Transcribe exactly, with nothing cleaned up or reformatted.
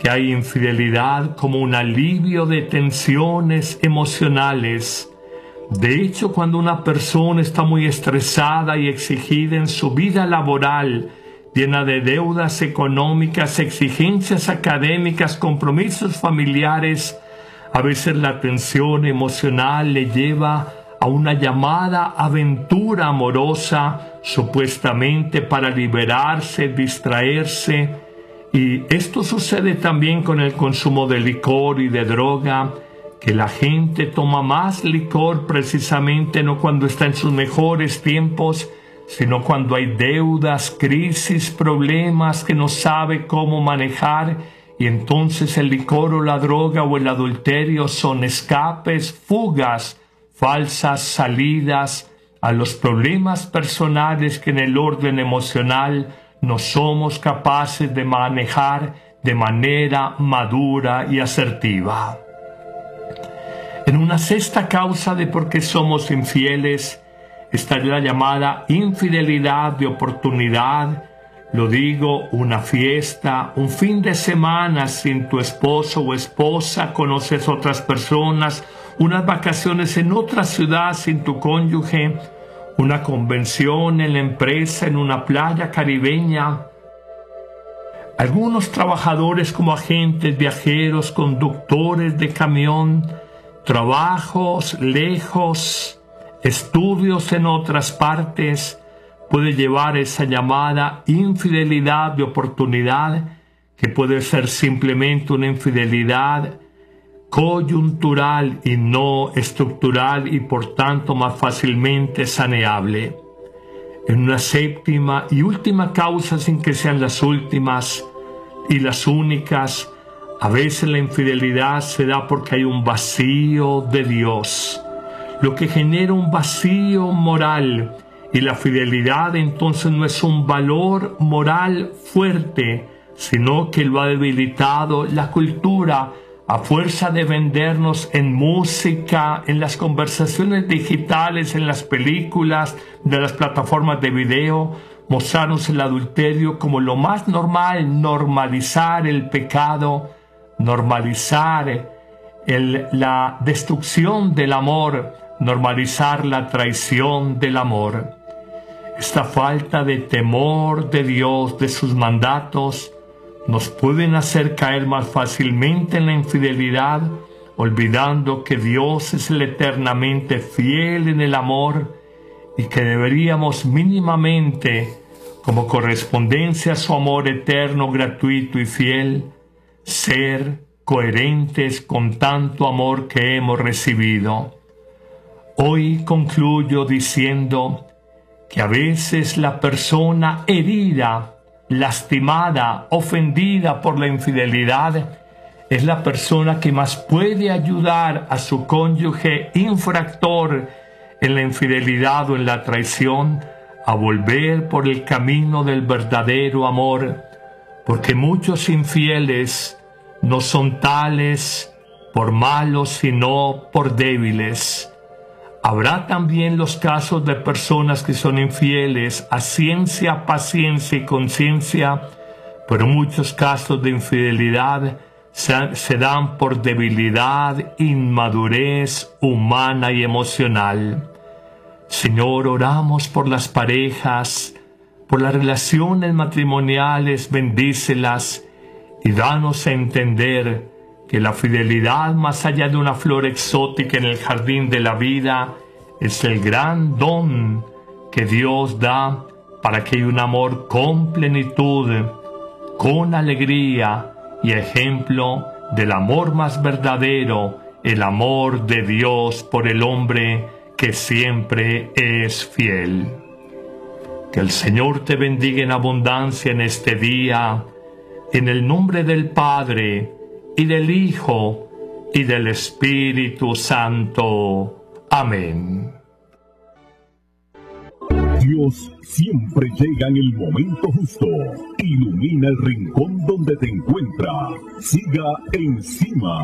que hay infidelidad como un alivio de tensiones emocionales. De hecho, cuando una persona está muy estresada y exigida en su vida laboral, llena de deudas económicas, exigencias académicas, compromisos familiares, a veces la tensión emocional le lleva a una llamada aventura amorosa, supuestamente para liberarse, distraerse. Y esto sucede también con el consumo de licor y de droga, que la gente toma más licor precisamente no cuando está en sus mejores tiempos, sino cuando hay deudas, crisis, problemas que no sabe cómo manejar, y entonces el licor o la droga o el adulterio son escapes, fugas, falsas salidas a los problemas personales que en el orden emocional no somos capaces de manejar de manera madura y asertiva. En una sexta causa de por qué somos infieles está la llamada infidelidad de oportunidad. Lo digo, una fiesta, un fin de semana sin tu esposo o esposa, conoces otras personas, unas vacaciones en otra ciudad sin tu cónyuge, una convención en la empresa, en una playa caribeña. Algunos trabajadores como agentes, viajeros, conductores de camión, trabajos lejos, estudios en otras partes, puede llevar esa llamada infidelidad de oportunidad, que puede ser simplemente una infidelidad coyuntural y no estructural, y por tanto más fácilmente saneable. En una séptima y última causa, sin que sean las últimas y las únicas, a veces la infidelidad se da porque hay un vacío de Dios, lo que genera un vacío moral, y la fidelidad entonces no es un valor moral fuerte, sino que lo ha debilitado la cultura a fuerza de vendernos en música, en las conversaciones digitales, en las películas, de las plataformas de video, mostrarnos el adulterio como lo más normal, normalizar el pecado, normalizar el, la destrucción del amor, normalizar la traición del amor. Esta falta de temor de Dios, de sus mandatos, nos pueden hacer caer más fácilmente en la infidelidad, olvidando que Dios es el eternamente fiel en el amor y que deberíamos mínimamente, como correspondencia a su amor eterno, gratuito y fiel, ser coherentes con tanto amor que hemos recibido. Hoy concluyo diciendo que a veces la persona herida, lastimada, ofendida por la infidelidad, es la persona que más puede ayudar a su cónyuge infractor en la infidelidad o en la traición a volver por el camino del verdadero amor, porque muchos infieles no son tales por malos, sino por débiles. Habrá también los casos de personas que son infieles a ciencia, paciencia y conciencia, pero muchos casos de infidelidad se, se dan por debilidad, inmadurez humana y emocional. Señor, oramos por las parejas, por las relaciones matrimoniales, bendícelas y danos a entender que la fidelidad, más allá de una flor exótica en el jardín de la vida, es el gran don que Dios da para que haya un amor con plenitud, con alegría y ejemplo del amor más verdadero, el amor de Dios por el hombre que siempre es fiel. Que el Señor te bendiga en abundancia en este día, en el nombre del Padre, y del Hijo, y del Espíritu Santo. Amén. Dios siempre llega en el momento justo. Ilumina el rincón donde te encuentra. Siga encima.